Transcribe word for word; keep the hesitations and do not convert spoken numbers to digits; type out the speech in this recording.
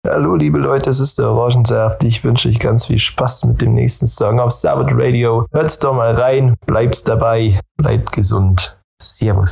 Hallo liebe Leute, es ist der Orangensaft. Ich wünsche euch ganz viel Spaß mit dem nächsten Song auf Sabbath Radio. Hört's doch mal rein, bleibt's dabei, bleibt gesund. Servus.